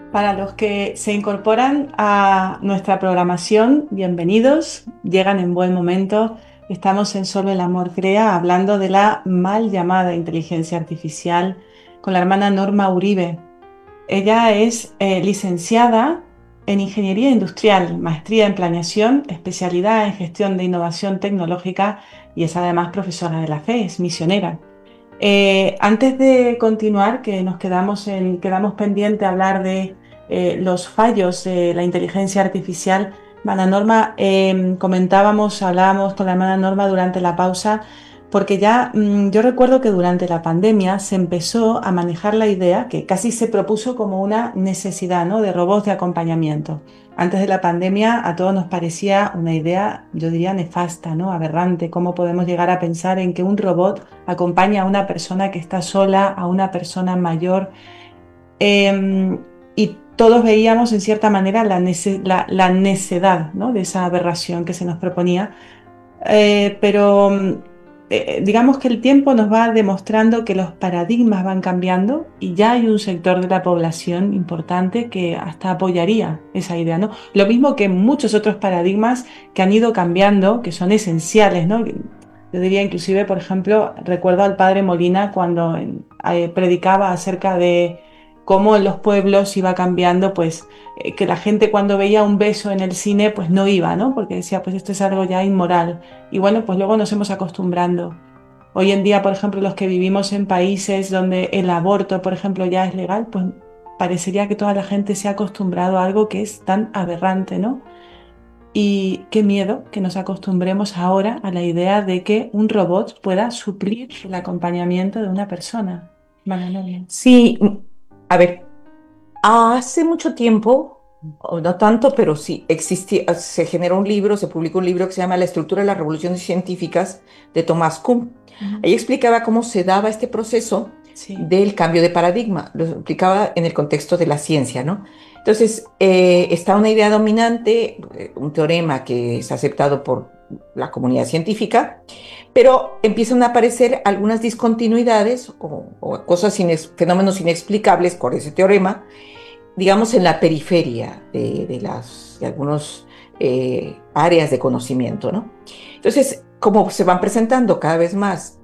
Para los que se incorporan a nuestra programación, bienvenidos, llegan en buen momento. Estamos en Solo el Amor Crea hablando de la mal llamada inteligencia artificial con la hermana Norma Uribe. Ella es licenciada en Ingeniería Industrial, maestría en Planeación, especialidad en Gestión de Innovación Tecnológica y es además profesora de la fe, es misionera. Antes de continuar, que quedamos pendiente a hablar de los fallos de la inteligencia artificial, hermana Norma, hablábamos con la hermana Norma durante la pausa, porque ya yo recuerdo que durante la pandemia se empezó a manejar la idea, que casi se propuso como una necesidad, ¿no?, de robots de acompañamiento. Antes de la pandemia a todos nos parecía una idea, yo diría, nefasta, ¿no?, aberrante. ¿Cómo podemos llegar a pensar en que un robot acompaña a una persona que está sola, a una persona mayor? Y todos veíamos en cierta manera la necedad, ¿no?, de esa aberración que se nos proponía. Pero digamos que el tiempo nos va demostrando que los paradigmas van cambiando y ya hay un sector de la población importante que hasta apoyaría esa idea, ¿no? Lo mismo que muchos otros paradigmas que han ido cambiando, que son esenciales, ¿no? Yo diría inclusive, por ejemplo, recuerdo al padre Molina cuando predicaba acerca de cómo en los pueblos iba cambiando, pues que la gente cuando veía un beso en el cine, pues no iba, ¿no? Porque decía, pues esto es algo ya inmoral. Y bueno, pues luego nos hemos acostumbrando. Hoy en día, por ejemplo, los que vivimos en países donde el aborto, por ejemplo, ya es legal, pues parecería que toda la gente se ha acostumbrado a algo que es tan aberrante, ¿no? Y qué miedo que nos acostumbremos ahora a la idea de que un robot pueda suplir el acompañamiento de una persona. Manuel. Sí, a ver, hace mucho tiempo, o no tanto, pero sí, existía, se generó un libro, se publicó un libro que se llama La estructura de las revoluciones científicas de Thomas Kuhn. Ujú. Ahí explicaba cómo se daba este proceso Sí. del cambio de paradigma, lo explicaba en el contexto de la ciencia, ¿no? Entonces, está una idea dominante, un teorema que es aceptado por la comunidad científica, pero empiezan a aparecer algunas discontinuidades o cosas, fenómenos inexplicables por ese teorema, digamos, en la periferia de algunos áreas de conocimiento, ¿no? Entonces, como se van presentando cada vez más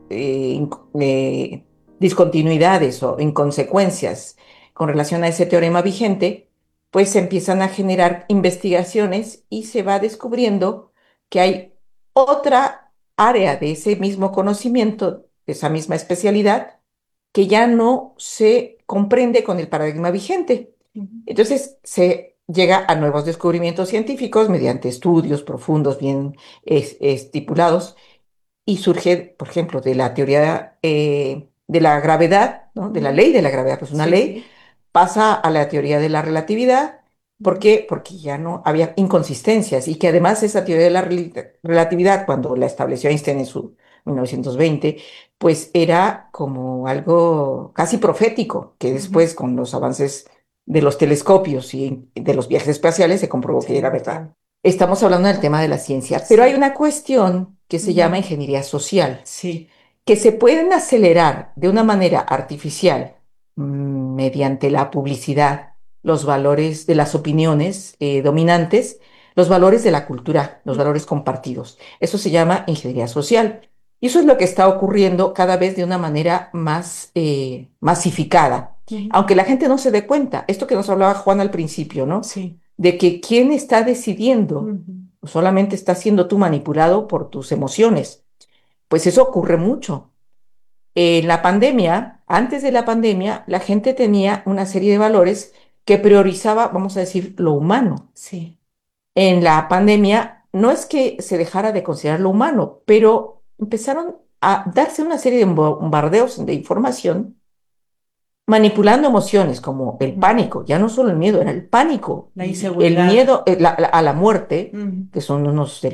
discontinuidades o inconsecuencias con relación a ese teorema vigente, pues se empiezan a generar investigaciones y se va descubriendo que hay otra área de ese mismo conocimiento, de esa misma especialidad, que ya no se comprende con el paradigma vigente. Ujú. Entonces se llega a nuevos descubrimientos científicos mediante estudios profundos, bien estipulados, y surge, por ejemplo, de la teoría de la gravedad, ¿no? De la Ujú. ley de la gravedad, pues una Sí, ley, sí. pasa a la teoría de la relatividad. ¿Por Ujú. qué? Porque ya no había inconsistencias y que además esa teoría de la relatividad, cuando la estableció Einstein en su 1920, pues era como algo casi profético, que Ujú. después con los avances de los telescopios y de los viajes espaciales se comprobó que era Sí, verdad. Estamos hablando del tema de la ciencia, pero hay sí. una cuestión que se llama Ujú. ingeniería social, Sí. que se pueden acelerar de una manera artificial mediante la publicidad, los valores de las opiniones dominantes, los valores de la cultura, los valores compartidos. Eso se llama ingeniería social. Y eso es lo que está ocurriendo cada vez de una manera más masificada, Ujú. aunque la gente no se dé cuenta. Esto que nos hablaba Juan al principio, ¿no? Sí. De que quién está decidiendo, Ujú. solamente estás siendo tú manipulado por tus emociones. Pues eso ocurre mucho. En la pandemia, antes de la pandemia, la gente tenía una serie de valores que priorizaba, vamos a decir, lo humano. Sí. En la pandemia no es que se dejara de considerar lo humano, pero empezaron a darse una serie de bombardeos de información manipulando emociones como el Ujú. pánico, ya no solo el miedo, era el pánico, La el inseguridad. miedo a la muerte, Ujú. que son unos